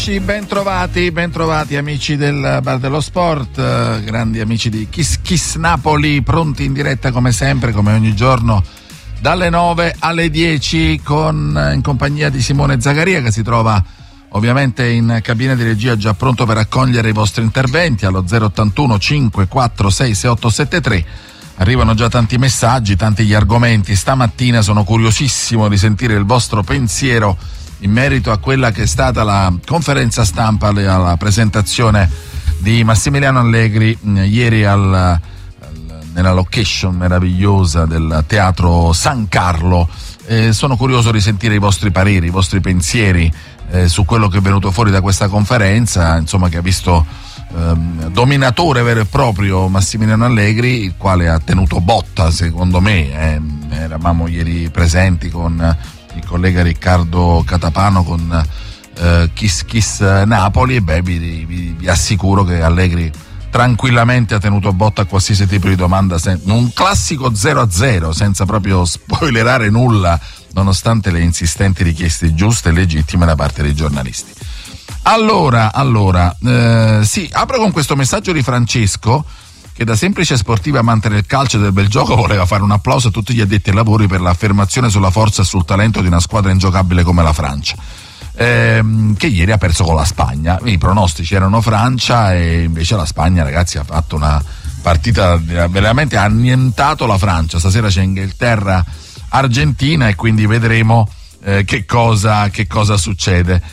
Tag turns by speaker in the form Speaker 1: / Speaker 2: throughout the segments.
Speaker 1: Bentrovati amici del Bar dello Sport, grandi amici di Kiss Napoli, pronti in diretta come sempre, come ogni giorno, dalle 9 alle 10 in compagnia di Simone Zagaria, che si trova ovviamente in cabina di regia già pronto per accogliere i vostri interventi allo 081 546 6873. Arrivano già tanti messaggi, tanti gli argomenti. Stamattina sono curiosissimo di sentire il vostro pensiero in merito a quella che è stata la conferenza stampa alla presentazione di Massimiliano Allegri ieri nella location meravigliosa del Teatro San Carlo. Sono curioso di sentire i vostri pareri, i vostri pensieri su quello che è venuto fuori da questa conferenza, insomma, che ha visto dominatore vero e proprio Massimiliano Allegri, il quale ha tenuto botta, secondo me. Eravamo ieri presenti con il collega Riccardo Catapano con Kiss Napoli e vi assicuro che Allegri tranquillamente ha tenuto botta a qualsiasi tipo di domanda, un classico 0-0 senza proprio spoilerare nulla, nonostante le insistenti richieste giuste e legittime da parte dei giornalisti. Allora, sì, apro con questo messaggio di Francesco, che da semplice sportivo amante del calcio e del bel gioco voleva fare un applauso a tutti gli addetti ai lavori per l'affermazione sulla forza e sul talento di una squadra ingiocabile come la Francia, che ieri ha perso con la Spagna. I pronostici erano Francia e invece la Spagna, ragazzi, ha fatto una partita veramente, ha annientato la Francia. Stasera c'è Inghilterra Argentina e quindi vedremo che cosa succede.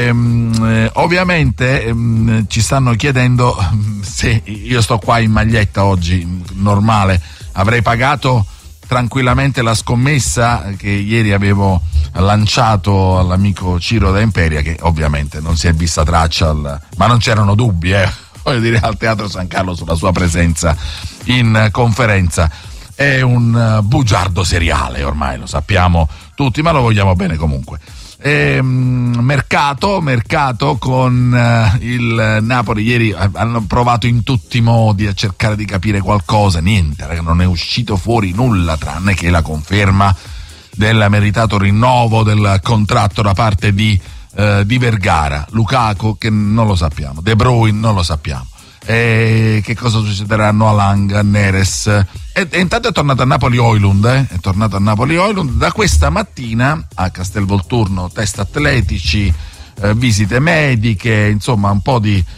Speaker 1: Ovviamente ci stanno chiedendo se io sto qua in maglietta oggi, normale, avrei pagato tranquillamente la scommessa che ieri avevo lanciato all'amico Ciro da Imperia, che ovviamente non si è vista traccia, ma non c'erano dubbi, voglio dire, al Teatro San Carlo sulla sua presenza in conferenza. È un bugiardo seriale, ormai lo sappiamo tutti, ma lo vogliamo bene comunque. Mercato con il Napoli ieri hanno provato in tutti i modi a cercare di capire qualcosa, niente, non è uscito fuori nulla tranne che la conferma del meritato rinnovo del contratto da parte di Vergara. Lukaku, che non lo sappiamo, De Bruyne non lo sappiamo. Che cosa succederà a Noalang, a Neres, e intanto è tornato a Napoli Højlund, da questa mattina a Castelvolturno, test atletici, visite mediche, insomma un po' di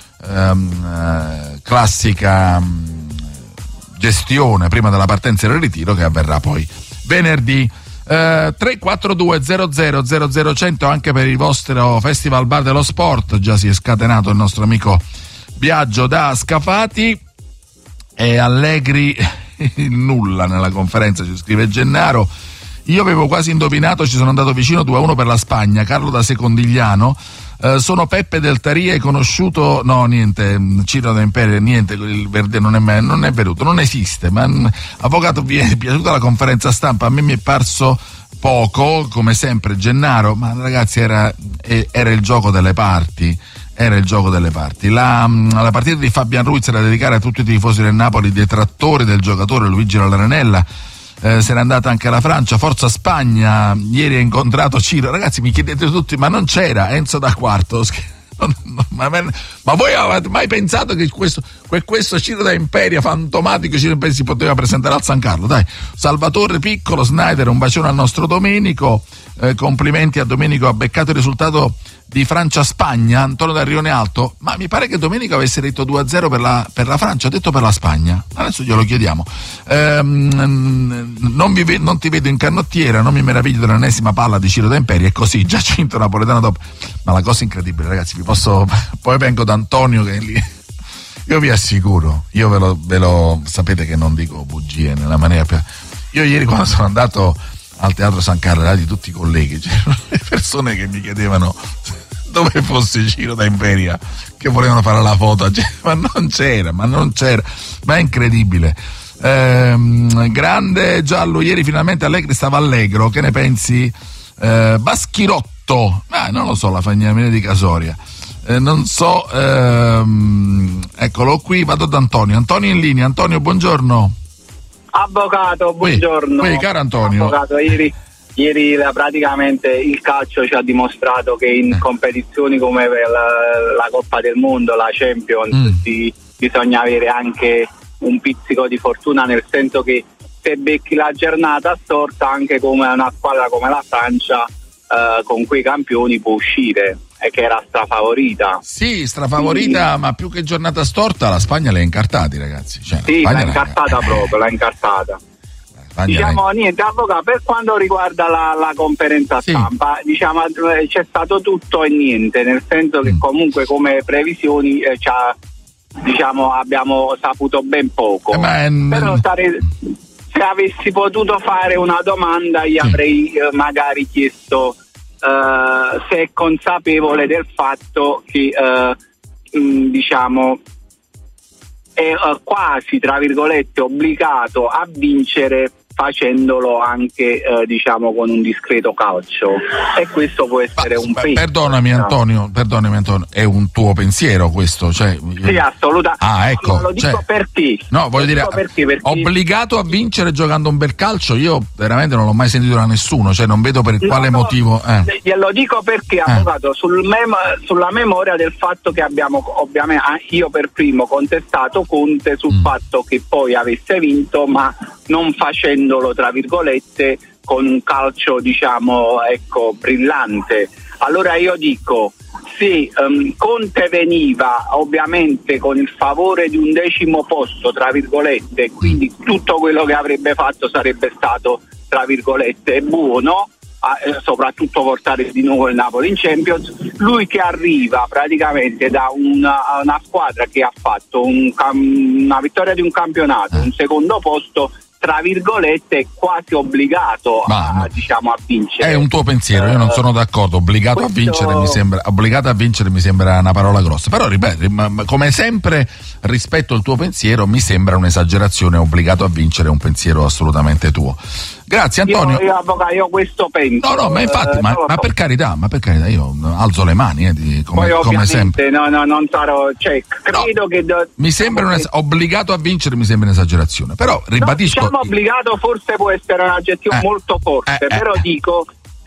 Speaker 1: classica gestione prima della partenza e del ritiro, che avverrà poi venerdì. 342 00 100 anche per il vostro Festival Bar dello Sport. Già si è scatenato il nostro amico Biagio da Scafati. E Allegri il nulla nella conferenza, ci scrive Gennaro. Io avevo quasi indovinato, ci sono andato vicino 2-1 per la Spagna. Carlo da Secondigliano. Sono Peppe del Taria, hai conosciuto? No, niente, Ciro da Imperia, niente, il Verde non è venuto, non esiste. Ma avvocato, vi è piaciuta la conferenza stampa? A me mi è parso poco, come sempre Gennaro, ma ragazzi era il gioco delle parti. La partita di Fabian Ruiz era da dedicare a tutti i tifosi del Napoli, detrattori del giocatore Luigi Laranella. Se n'è andata anche la Francia, forza Spagna. Ieri ha incontrato Ciro, ragazzi, mi chiedete tutti, ma non c'era Enzo da Quarto? Ma voi avete mai pensato che questo Ciro da Imperia fantomatico si poteva presentare al San Carlo? Dai, Salvatore Piccolo, Snyder, un bacione al nostro Domenico, complimenti a Domenico, ha beccato il risultato di Francia-Spagna. Antonio da Rione Alto, ma mi pare che Domenico avesse detto 2-0 per la Francia, ha detto per la Spagna, adesso glielo chiediamo. Non ti vedo in canottiera, non mi meraviglio dell'ennesima palla di Ciro da Imperia, e così Giacinto Napoletano dopo. Ma la cosa incredibile, ragazzi, poi vengo da Antonio che lì, io vi assicuro, io ve lo sapete che non dico bugie nella maniera io ieri quando sono andato al Teatro San Carlo, di tutti i colleghi, c'erano le persone che mi chiedevano dove fosse Ciro da Imperia, che volevano fare la foto, ma non c'era, ma è incredibile. Grande Giallo, ieri finalmente Allegri stava allegro, che ne pensi? Baschirotto, non lo so, la Fagnamina di Casoria, non so, eccolo qui, vado da Antonio in linea. Antonio, buongiorno.
Speaker 2: Avvocato, buongiorno.
Speaker 1: Caro Antonio,
Speaker 2: avvocato, Ieri praticamente il calcio ci ha dimostrato che in competizioni come la Coppa del Mondo, la Champions, bisogna avere anche un pizzico di fortuna, nel senso che se becchi la giornata storta, anche come una squadra come la Francia con quei campioni può uscire, e che era strafavorita.
Speaker 1: Sì, strafavorita, ma più che giornata storta la Spagna l'ha incartati, ragazzi. Cioè,
Speaker 2: sì, l'ha incartata proprio, l'ha incartata. Diciamo niente, avvocato, per quanto riguarda la conferenza stampa, diciamo c'è stato tutto e niente, nel senso che comunque come previsioni diciamo abbiamo saputo ben poco. Però se avessi potuto fare una domanda gli avrei magari chiesto se è consapevole del fatto che diciamo è quasi, tra virgolette, obbligato a vincere facendolo anche diciamo con un discreto calcio, e questo può essere un peso.
Speaker 1: Perdonami Antonio, è un tuo pensiero questo? Cioè,
Speaker 2: sì, assolutamente.
Speaker 1: Ecco,
Speaker 2: lo dico perché.
Speaker 1: No, voglio dire, perché obbligato a vincere giocando un bel calcio, io veramente non l'ho mai sentito da nessuno, cioè non vedo per quale motivo.
Speaker 2: Glielo dico perché, avvocato, sulla memoria del fatto che abbiamo, ovviamente, io per primo contestato Conte sul fatto che poi avesse vinto, ma non facendolo, tra virgolette, con un calcio, diciamo, ecco, brillante. Allora io dico, se Conte veniva ovviamente con il favore di un 10° posto, tra virgolette, quindi tutto quello che avrebbe fatto sarebbe stato, tra virgolette, buono, soprattutto portare di nuovo il Napoli in Champions. Lui che arriva praticamente da una squadra che ha fatto una vittoria di un campionato, un secondo posto, tra virgolette, quasi obbligato a vincere.
Speaker 1: È un tuo pensiero, io non sono d'accordo. Obbligato a vincere mi sembra una parola grossa, però ripeto, come sempre rispetto al tuo pensiero mi sembra un'esagerazione. Obbligato a vincere è un pensiero assolutamente tuo. Grazie Antonio.
Speaker 2: Io questo penso.
Speaker 1: No, ma infatti, ma per carità, io alzo le mani, come sempre.
Speaker 2: No, non sarò, cioè, credo che
Speaker 1: mi sembra obbligato a vincere, mi sembra un'esagerazione, però ribadisco.
Speaker 2: Diciamo obbligato forse può essere un aggettivo molto forte, però dico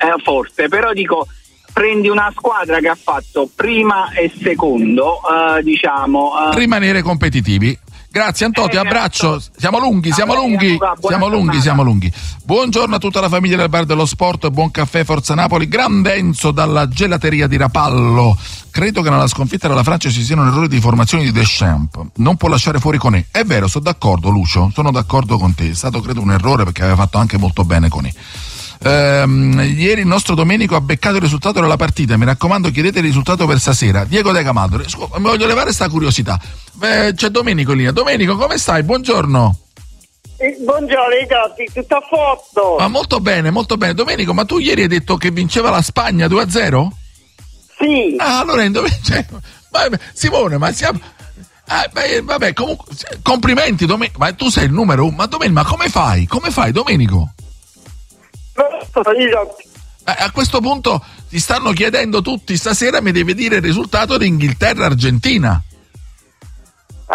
Speaker 2: prendi una squadra che ha fatto prima e secondo,
Speaker 1: rimanere competitivi. Grazie Antonio, ti abbraccio. Siamo lunghi. Buongiorno a tutta la famiglia del Bar dello Sport, buon caffè Forza Napoli. Grande Enzo dalla gelateria di Rapallo. Credo che nella sconfitta della Francia ci siano errori di formazione di Deschamps. Non può lasciare fuori Koné. È vero, sono d'accordo Lucio, sono d'accordo con te. È stato credo un errore perché aveva fatto anche molto bene Koné. Ieri il nostro Domenico ha beccato il risultato della partita. Mi raccomando, chiedete il risultato per stasera. Diego De Camato, mi voglio levare sta curiosità. C'è Domenico in linea. Domenico, come stai? Buongiorno.
Speaker 3: Buongiorno Idotti, tutto a posto.
Speaker 1: Ma molto bene. Domenico, ma tu ieri hai detto che vinceva la Spagna 2-0?
Speaker 3: Sì.
Speaker 1: Allora Simone, ma siamo... vabbè, comunque complimenti Domenico, ma tu sei il numero 1. Ma Domenico, ma come fai? Domenico? A questo punto ti stanno chiedendo tutti stasera, mi devi dire il risultato di Inghilterra-Argentina.
Speaker 3: 2-0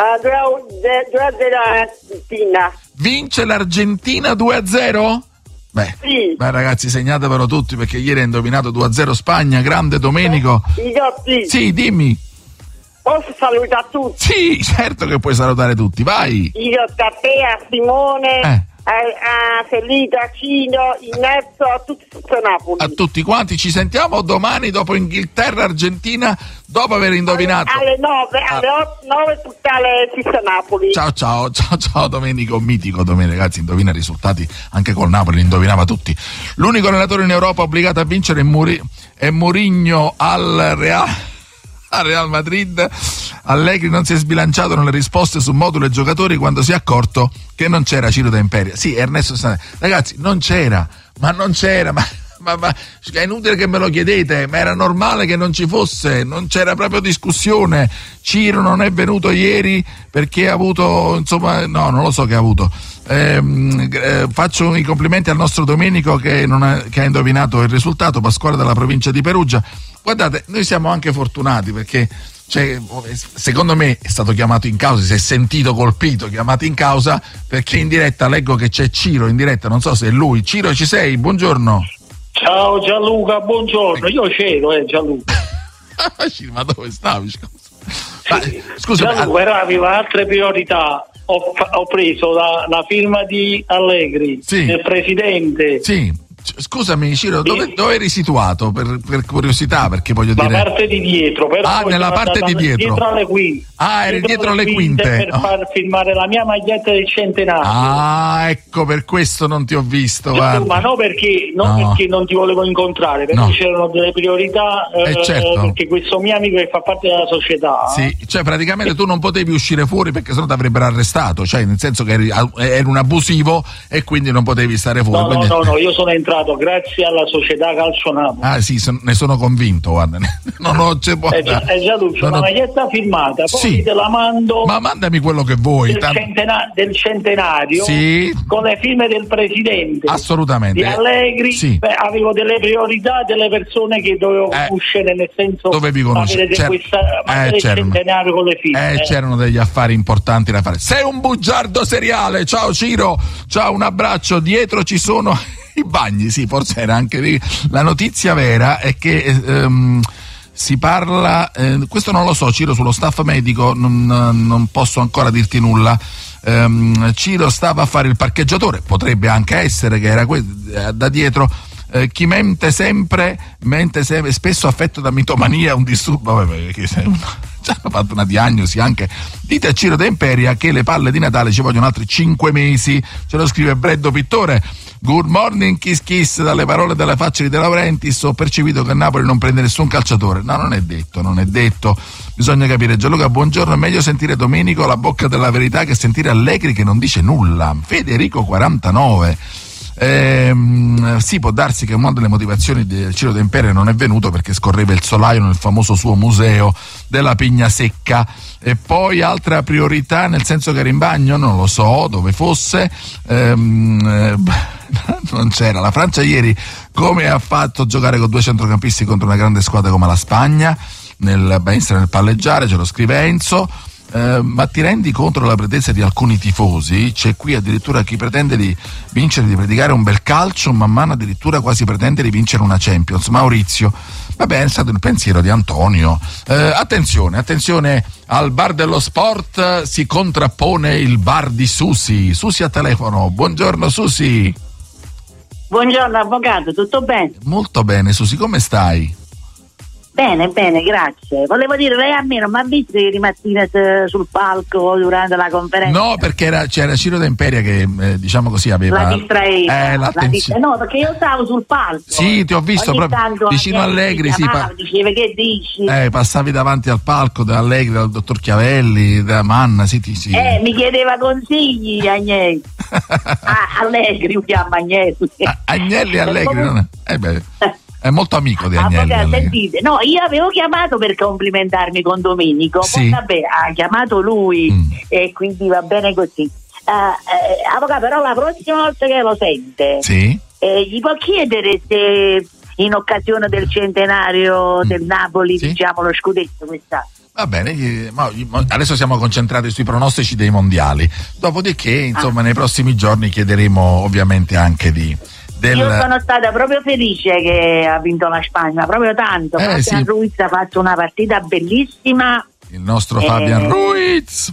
Speaker 3: Argentina.
Speaker 1: Vince l'Argentina 2-0?
Speaker 3: Sì.
Speaker 1: Beh ragazzi, segnatevelo tutti perché ieri ha indovinato 2-0 Spagna. Grande Domenico. Sì, dimmi.
Speaker 3: Posso salutare tutti?
Speaker 1: Sì, certo che puoi salutare tutti, vai.
Speaker 3: Io a te, a Simone, a Felice, a Cino, Inezzo, a tutti Napoli.
Speaker 1: A tutti quanti, ci sentiamo domani dopo Inghilterra-Argentina, dopo aver indovinato.
Speaker 3: Alle 9, alle 9 tutta le Fissa Napoli.
Speaker 1: Ciao Domenico, mitico Domenico, ragazzi, indovina i risultati anche col Napoli, li indovinava tutti. L'unico allenatore in Europa obbligato a vincere è Mourinho al Real Madrid. Allegri non si è sbilanciato nelle risposte su modulo e giocatori quando si è accorto che non c'era Ciro da Imperia. Sì, Ernesto ragazzi, non c'era, ma è inutile che me lo chiedete, ma era normale che non ci fosse, non c'era proprio discussione. Ciro non è venuto ieri perché ha avuto, insomma, no, non lo so che ha avuto. Faccio i complimenti al nostro Domenico che ha indovinato il risultato. Pasquale dalla provincia di Perugia. Guardate, noi siamo anche fortunati perché secondo me è stato chiamato in causa, si è sentito colpito, chiamato in causa perché in diretta leggo che c'è Ciro in diretta, non so se è lui. Ciro, ci sei? Buongiorno.
Speaker 4: Ciao Gianluca, buongiorno. Io c'ero, Gianluca.
Speaker 1: Ma dove stavi? Scusa,
Speaker 4: Gianluca, aveva altre priorità. Ho preso la firma di Allegri, del presidente.
Speaker 1: Sì. Scusami Ciro, dove eri situato per curiosità, perché voglio dire
Speaker 4: la parte di dietro, però
Speaker 1: nella parte di dietro
Speaker 4: alle quinte.
Speaker 1: Eri dietro le quinte
Speaker 4: per far firmare la mia maglietta del centenario.
Speaker 1: Ecco, per questo non ti ho visto,
Speaker 4: ma no, perché non ti volevo incontrare, perché c'erano delle priorità,
Speaker 1: certo.
Speaker 4: Perché questo mio amico che fa parte della società,
Speaker 1: cioè praticamente tu non potevi uscire fuori perché sennò ti avrebbero arrestato, cioè nel senso che eri un abusivo e quindi non potevi stare fuori.
Speaker 4: No, io sono entrato grazie alla società Calcio Napoli.
Speaker 1: Sì, ne sono convinto, guarda. Non c'è
Speaker 4: Gianluca, una maglietta firmata, poi te la mando.
Speaker 1: Ma mandami quello che vuoi.
Speaker 4: Del centenario, con le firme del presidente.
Speaker 1: Assolutamente.
Speaker 4: Di Allegri. Avevo delle priorità delle persone che dovevo conoscere, nel senso
Speaker 1: dovevi conoscere.
Speaker 4: Del centenario con le firme.
Speaker 1: C'erano degli affari importanti da fare. Sei un bugiardo seriale. Ciao Ciro, ciao, un abbraccio. Dietro ci sono i bagni, forse era anche lì. La notizia vera è che si parla, questo non lo so Ciro, sullo staff medico non posso ancora dirti nulla. Ciro stava a fare il parcheggiatore, potrebbe anche essere che era da dietro. Chi mente sempre, spesso affetto da mitomania, un disturbo. Ci hanno fatto una diagnosi anche. Dite a Ciro D'Imperia che le palle di Natale ci vogliono altri 5 mesi, ce lo scrive Breddo Pittore. Good morning kiss kiss, dalle parole della faccia di De Laurentiis ho percepito che Napoli non prende nessun calciatore. No, non è detto, bisogna capire. Gianluca, buongiorno, è meglio sentire Domenico la bocca della verità che sentire Allegri che non dice nulla. Federico 49. Può darsi che una delle motivazioni del Ciro D'Imperia non è venuto perché scorreva il solaio nel famoso suo museo della Pigna Secca. E poi altra priorità, nel senso che era in bagno, non lo so dove fosse, non c'era. La Francia ieri come ha fatto giocare con 2 centrocampisti contro una grande squadra come la Spagna, nel palleggiare, ce lo scrive Enzo. Ma ti rendi conto della pretesa di alcuni tifosi? C'è qui addirittura chi pretende di vincere, di predicare un bel calcio, man mano addirittura quasi pretende di vincere una Champions. Maurizio, vabbè, è stato il pensiero di Antonio. Attenzione, al bar dello sport si contrappone il bar di Susi a telefono. Buongiorno Susi.
Speaker 5: Buongiorno avvocato, tutto bene?
Speaker 1: Molto bene Susi, come stai?
Speaker 5: Bene, grazie. Volevo dire, lei a me non mi ha visto ieri mattina sul palco durante la conferenza?
Speaker 1: No, perché c'era Ciro D'Imperia che diciamo così aveva
Speaker 5: la distraeva. No, perché io stavo sul palco.
Speaker 1: Sì, ti ho visto proprio vicino a Allegri.
Speaker 5: Dicevi che dici?
Speaker 1: Passavi davanti al palco da Allegri, dal dottor Chiavelli, da Manna, sì.
Speaker 5: Mi chiedeva consigli Agnelli. Allegri, un chiama Agnelli.
Speaker 1: Agnelli Allegri, non è? È molto amico di Agnelli.
Speaker 5: Sentite, no, io avevo chiamato per complimentarmi con Domenico, poi vabbè, ha chiamato lui e quindi va bene così. Avvocato, però la prossima volta che lo sente, gli può chiedere se in occasione del centenario del Napoli, diciamo, lo scudetto quest'anno.
Speaker 1: Va bene, adesso siamo concentrati sui pronostici dei mondiali, dopodiché insomma nei prossimi giorni chiederemo ovviamente anche
Speaker 5: Io sono stata proprio felice che ha vinto la Spagna, proprio tanto. Fabian Ruiz ha fatto una partita bellissima.
Speaker 1: Il nostro Fabian Ruiz.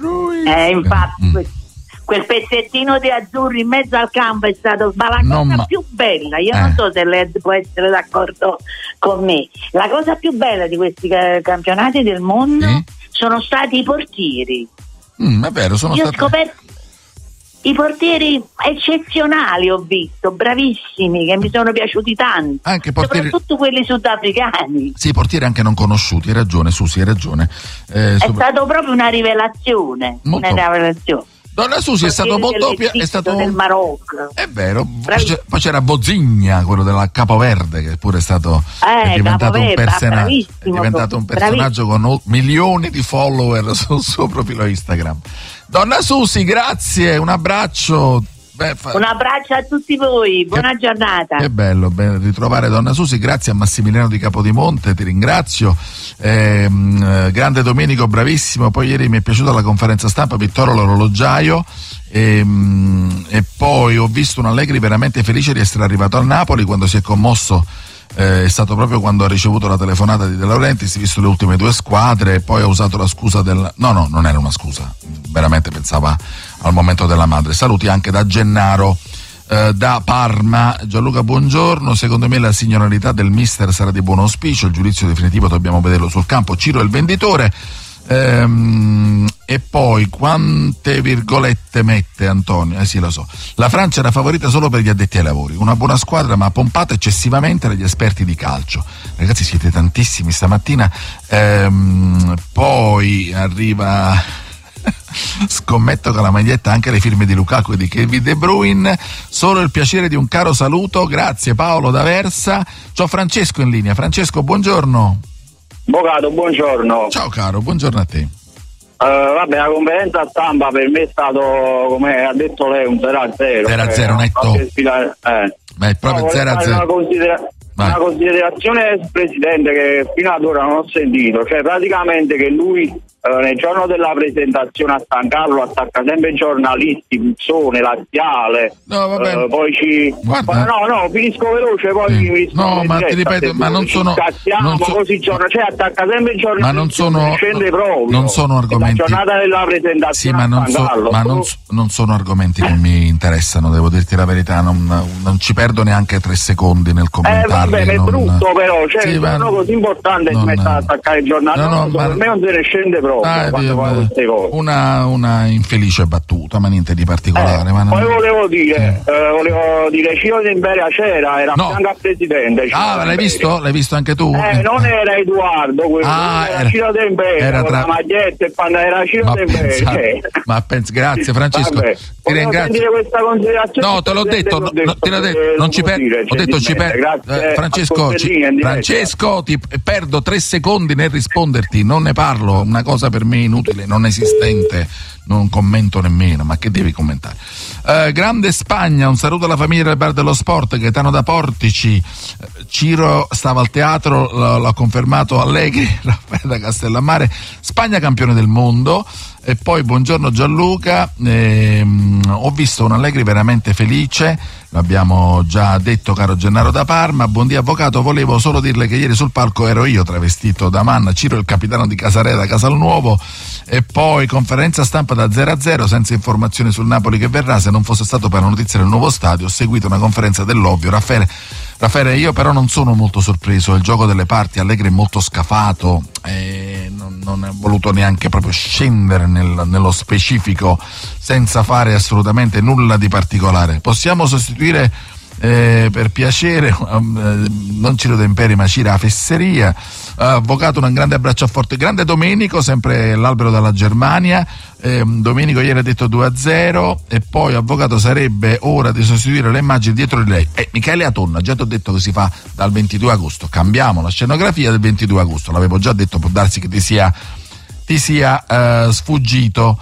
Speaker 5: Infatti, quel pezzettino di azzurri in mezzo al campo è stato la cosa più bella. Io non so se lei può essere d'accordo con me. La cosa più bella di questi campionati del mondo sono stati i portieri.
Speaker 1: È vero,
Speaker 5: Io ho scoperto i portieri eccezionali, ho visto, bravissimi, che mi sono piaciuti tanto,
Speaker 1: anche portieri,
Speaker 5: soprattutto quelli sudafricani.
Speaker 1: Sì, portieri anche non conosciuti, hai ragione Susi, hai ragione.
Speaker 5: È stato proprio una rivelazione.
Speaker 1: Donna Susi è stato molto
Speaker 5: del Marocco.
Speaker 1: È vero. Poi c'era Bozigna, quello della Capoverde, che pure è stato è diventato un personaggio con milioni di follower sul suo profilo Instagram. Donna Susi, grazie, un abbraccio.
Speaker 5: Un abbraccio a tutti voi, buona giornata.
Speaker 1: Che bello ritrovare Donna Susi, grazie a Massimiliano di Capodimonte, ti ringrazio. Grande Domenico, bravissimo. Poi ieri mi è piaciuta la conferenza stampa, Vittorio l'orologiaio. E poi ho visto un Allegri veramente felice di essere arrivato al Napoli. Quando si è commosso è stato proprio quando ha ricevuto la telefonata di De Laurentiis, visto le ultime 2 squadre, e poi ha usato la scusa no, non era una scusa, veramente pensava al momento della madre. Saluti anche da Gennaro da Parma. Gianluca, buongiorno. Secondo me la signorilità del mister sarà di buon auspicio, il giudizio definitivo dobbiamo vederlo sul campo. Ciro è il venditore. E poi quante virgolette mette Antonio? Sì, lo so. La Francia era favorita solo per gli addetti ai lavori, una buona squadra ma pompata eccessivamente dagli esperti di calcio. Ragazzi, siete tantissimi stamattina. Poi arriva scommetto con la maglietta anche le firme di Lukaku e di Kevin De Bruyne. Solo il piacere di un caro saluto, grazie Paolo da Versa. C'ho Francesco in linea. Francesco, buongiorno.
Speaker 6: Bocato, buongiorno.
Speaker 1: Ciao caro, buongiorno a te.
Speaker 6: Vabbè, la conferenza stampa per me è stato, come ha detto lei, un 0-0.
Speaker 1: 0-0 netto. Beh, proprio 0-0.
Speaker 6: Una considerazione del presidente che fino ad ora non ho sentito, cioè praticamente che lui nel giorno della presentazione a San Carlo attacca sempre i giornalisti, Puzzone, Laziale, poi finisco veloce, poi
Speaker 1: no, ma ti ripeto, ma non sono
Speaker 6: così cioè attacca sempre i giornalisti,
Speaker 1: ma non sono,
Speaker 6: scende proprio,
Speaker 1: non sono argomenti,
Speaker 6: la giornata della presentazione,
Speaker 1: sì, ma non sono argomenti che mi interessano, devo dirti la verità, non ci perdo neanche 3 secondi nel commentarli.
Speaker 6: Vabbè, è brutto però, cioè sì, un giorno così importante si mette ad attaccare il giornale, per me non se ne scende proprio.
Speaker 1: Una infelice battuta, ma niente di particolare.
Speaker 6: Poi volevo dire Ciro Dembele c'era, era fianco al presidente.
Speaker 1: L'hai visto? L'hai visto anche tu?
Speaker 6: Non era Edoardo, era Ciro Dembele,
Speaker 1: era
Speaker 6: con la maglietta e quando era Ciro Dembele.
Speaker 1: Ma pensa, grazie Francesco. Ti ringrazio.
Speaker 6: Questa considerazione.
Speaker 1: No, te l'ho detto, te l'ho detto, non ci perdo. Ho detto ci perdo. Francesco, ti perdo 3 secondi nel risponderti, non ne parlo, una cosa per me inutile, non esistente, non commento nemmeno, ma che devi commentare? Grande Spagna, un saluto alla famiglia del Bar dello Sport, Gaetano da Portici. Ciro stava al teatro, l'ha confermato Allegri, Raffaele da Castellammare. Spagna campione del mondo. E poi buongiorno Gianluca, ho visto un Allegri veramente felice, l'abbiamo già detto caro Gennaro da Parma. Buondì avvocato, volevo solo dirle che ieri sul palco ero io travestito da Manna, Ciro il capitano di Casarea da Casalnuovo. E poi conferenza stampa da 0-0 senza informazioni sul Napoli che verrà, se non fosse stato per la notizia del nuovo stadio. Ho seguito una conferenza dell'ovvio. Raffaele, io però non sono molto sorpreso, il gioco delle parti, Allegri è molto scafato, non è voluto neanche proprio scendere nello specifico senza fare assolutamente nulla di particolare. Possiamo sostituire per piacere non Ciro Demperi ma Cira Fesseria. Avvocato, un grande abbraccio a Forte. Grande Domenico, sempre l'albero dalla Germania. Domenico ieri ha detto 2-0. E poi avvocato, sarebbe ora di sostituire le immagini dietro di lei. Michele Atonna, già ti ho detto che si fa dal 22 agosto, cambiamo la scenografia del 22 agosto, l'avevo già detto, può darsi che ti sia sfuggito.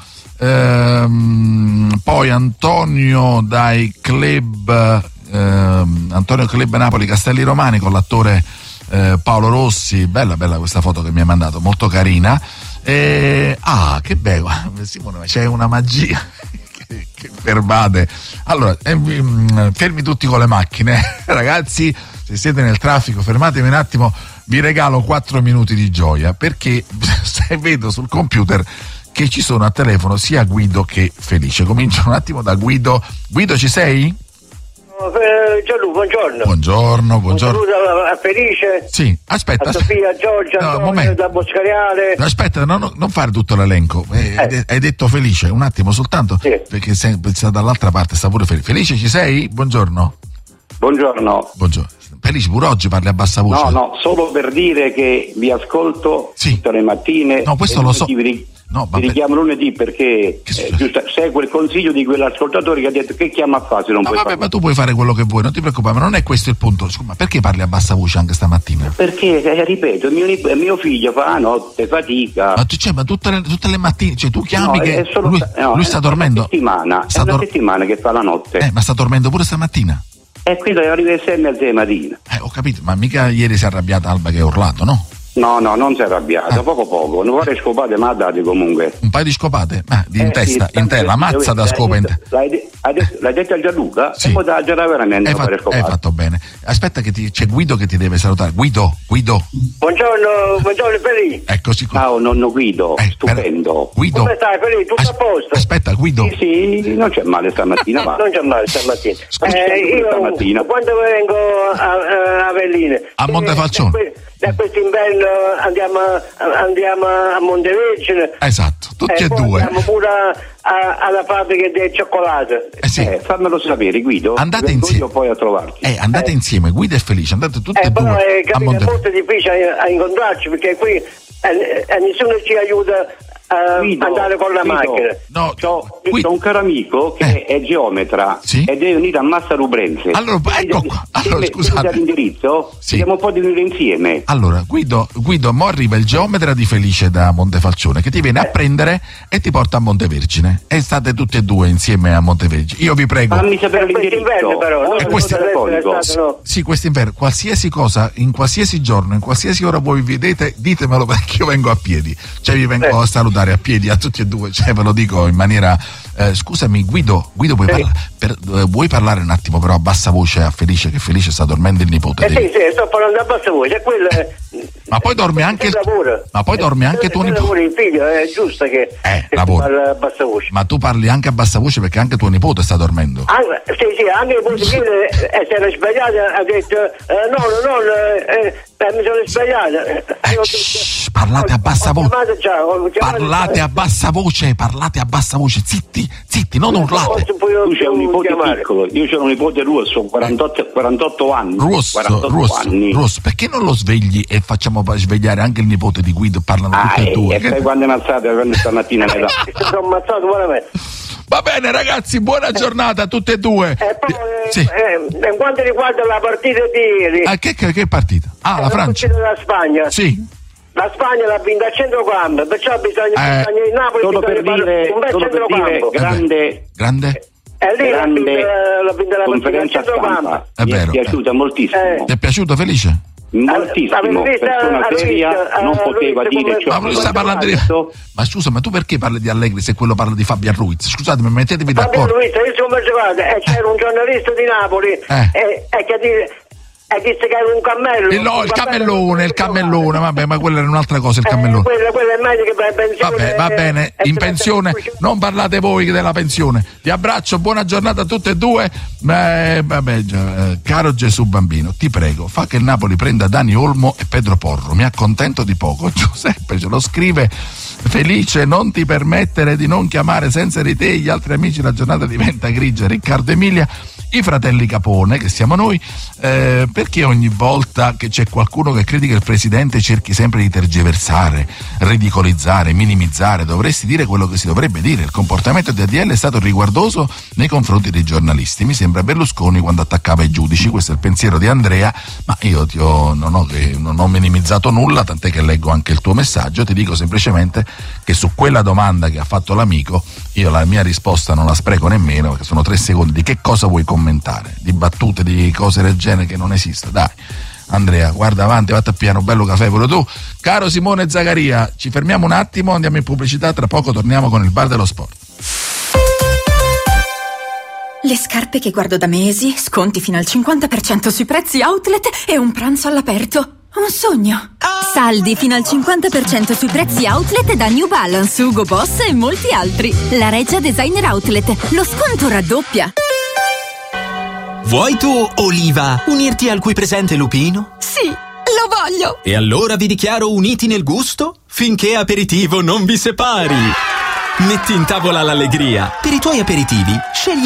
Speaker 1: Poi Antonio dai club Napoli Castelli Romani con l'attore Paolo Rossi, bella questa foto che mi ha mandato, molto carina. Che bello, Simone, c'è una magia che pervade. Allora, fermi tutti con le macchine, ragazzi, se siete nel traffico fermatevi un attimo, vi regalo 4 minuti di gioia, perché vedo sul computer che ci sono a telefono sia Guido che Felice. Comincio un attimo da Guido. Guido, ci sei?
Speaker 7: Buongiorno.
Speaker 1: Buongiorno.
Speaker 7: Un saluto a Felice.
Speaker 1: Sì, aspetta.
Speaker 7: A Sofia, a Giorgia, Antonio da Boscariale.
Speaker 1: Aspetta, non fare tutto l'elenco. Hai detto Felice, un attimo soltanto, sì. Perché sta dall'altra parte, sta pure Felice. Felice, ci sei? Buongiorno.
Speaker 7: Buongiorno.
Speaker 1: Felice, pure oggi parli a bassa voce.
Speaker 8: No, solo per dire che vi ascolto tutte le mattine.
Speaker 1: No, questo lo so.
Speaker 8: Vi richiamo lunedì perché segue il consiglio di quell'ascoltatore che ha detto che chiama a fare se non puoi fare.
Speaker 1: Ma tu puoi fare quello che vuoi, non ti preoccupare, ma non è questo il punto. Scusa, ma perché parli a bassa voce anche stamattina?
Speaker 8: Perché, ripeto, mio figlio fa la notte, fatica.
Speaker 1: Ma tutte le mattine, cioè tu chiami lui sta dormendo.
Speaker 8: È una settimana che fa la notte.
Speaker 1: Ma sta dormendo pure stamattina?
Speaker 8: E quindi arriva alle 6:30 di mattina.
Speaker 1: Ho capito, ma mica ieri si è arrabbiata Alba che ha urlato, no?
Speaker 8: No, non si è arrabbiato, poco. Un paio di scopate ma ha dati comunque.
Speaker 1: Un paio di scopate? In testa, la mazza da scopa in testa.
Speaker 8: L'hai detto a Gianluca?
Speaker 1: Sì.
Speaker 8: E poi da girare veramente
Speaker 1: hai fatto bene. Aspetta che c'è Guido che ti deve salutare. Guido.
Speaker 7: Buongiorno Felice.
Speaker 1: Eccoci qua.
Speaker 8: Ciao nonno Guido, stupendo.
Speaker 1: Guido.
Speaker 7: Come stai Felice? Tutto a posto?
Speaker 1: Aspetta, Guido.
Speaker 8: Sì, non c'è male stamattina.
Speaker 7: Non c'è male stamattina.
Speaker 8: Io stamattina.
Speaker 7: Quando vengo a Velline?
Speaker 1: A Montefalcione.
Speaker 7: Da quest'inverno andiamo a Montevergine.
Speaker 1: Esatto, tutti e due.
Speaker 7: Andiamo pure alla fabbrica del cioccolato.
Speaker 8: Fammelo sapere, Guido.
Speaker 1: Andate insieme.
Speaker 8: Io poi a trovarti.
Speaker 1: Andate insieme, Guido e Felice, andate tutti e due.
Speaker 7: È molto difficile a incontrarci perché qui nessuno ci aiuta a andare con la macchina.
Speaker 1: No,
Speaker 8: c'ho un caro amico che è geometra ed è unito a Massa Rubrense.
Speaker 1: Allora, ecco qua. Allora, scusate.
Speaker 8: L'indirizzo, siamo un po' di venire insieme.
Speaker 1: Allora, Guido, mo arriva il geometra di Felice da Montefalcione che ti viene a prendere e ti porta a Montevergine. E state tutti e due insieme a Montevergine. Io vi prego.
Speaker 8: Fammi sapere l'indirizzo.
Speaker 7: Però,
Speaker 1: sì, quest'inverno, qualsiasi cosa, in qualsiasi giorno, in qualsiasi ora voi vedete, ditemelo perché io vengo a piedi. Cioè vi vengo a salutare a piedi a tutti e due, cioè ve lo dico in maniera scusami Guido vuoi parlare un attimo però a bassa voce a Felice, che Felice sta dormendo il nipote
Speaker 7: sì, sto parlando a bassa voce,
Speaker 1: ma poi dorme anche tuo nipote.
Speaker 7: Il figlio è giusto che parla a bassa voce.
Speaker 1: Ma tu parli anche a bassa voce perché anche tuo nipote sta dormendo.
Speaker 7: Sì, anche il nipote si era sbagliato, ha detto mi sono sbagliato.
Speaker 1: Parlate a bassa voce. Parlate a bassa voce, zitti, non urlate.
Speaker 8: Tu c'è un nipote piccolo, io c'ho un nipote russo, 48 anni. Russo, perché non lo svegli e facciamo svegliare anche il nipote di Guido? Parlano tutti e due. E quando è ammazzato, quando stamattina ne dà.
Speaker 7: Sono ammazzato veramente.
Speaker 1: Va bene ragazzi, buona giornata a tutte e due.
Speaker 7: E poi quanto riguarda la partita di ieri.
Speaker 1: Che partita? La Francia.
Speaker 7: La Spagna.
Speaker 1: Sì.
Speaker 7: La Spagna l'ha vinta a centrocampo, perciò bisogna il Napoli
Speaker 8: solo per dire
Speaker 1: grande.
Speaker 7: E lì l'ha vinta la
Speaker 8: conferenza stampa.
Speaker 1: È vero.
Speaker 8: Mi è piaciuta moltissimo.
Speaker 1: Ti è piaciuto Felice?
Speaker 8: Moltissimo, persona seria, non poteva dire ciò.
Speaker 1: Ma stai parlando di... Ma scusa, ma tu perché parli di Allegri se quello parla di Fabian Ruiz? Scusatemi, mettetevi d'accordo.
Speaker 7: Fabian Ruiz, io sono guarda, c'era un giornalista di Napoli e che dire. Hai visto che era un cammello?
Speaker 1: Il camellone, vabbè, ma quella era un'altra cosa, il camellone.
Speaker 7: Quello è meglio che va in pensione.
Speaker 1: Va bene, in pensione, non parlate voi della pensione. Ti abbraccio, buona giornata a tutte e due. Caro Gesù bambino, ti prego, fa che il Napoli prenda Dani Olmo e Pedro Porro. Mi accontento di poco. Giuseppe ce lo scrive. Felice, non ti permettere di non chiamare senza di te gli altri amici, la giornata diventa grigia. Riccardo Emilia, i fratelli Capone, che siamo noi, perché ogni volta che c'è qualcuno che critica il presidente cerchi sempre di tergiversare, ridicolizzare, minimizzare? Dovresti dire quello che si dovrebbe dire. Il comportamento di ADL è stato riguardoso nei confronti dei giornalisti, mi sembra Berlusconi quando attaccava i giudici. Questo è il pensiero di Andrea, ma io non ho minimizzato nulla, tant'è che leggo anche il tuo messaggio. Ti dico semplicemente che su quella domanda che ha fatto l'amico io la mia risposta non la spreco nemmeno, perché sono 3 secondi. Di che cosa vuoi commentare? Di battute, di cose del genere che non esiste? Dai Andrea, guarda avanti, vatti a piano, bello caffè pure tu. Caro Simone Zagaria, ci fermiamo un attimo, andiamo in pubblicità, tra poco torniamo con il bar dello sport.
Speaker 9: Le scarpe che guardo da mesi, sconti fino al 50% sui prezzi outlet e un pranzo all'aperto. Un sogno.
Speaker 10: Saldi fino al 50% sui prezzi outlet da New Balance, Hugo Boss e molti altri. La Reggia Designer Outlet. Lo sconto raddoppia.
Speaker 11: Vuoi tu, Oliva, unirti al qui presente Lupino?
Speaker 10: Sì, lo voglio.
Speaker 11: E allora vi dichiaro uniti nel gusto finché aperitivo non vi separi. Metti in tavola l'allegria. Per i tuoi aperitivi scegli